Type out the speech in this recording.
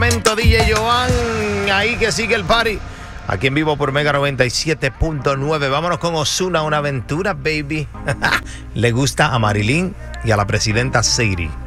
momento, DJ Joan. Ahí que sigue el party. Aquí en vivo por Mega 97.9. Vámonos con Ozuna, una aventura, baby. Le gusta a Marilyn y a la presidenta Sadie.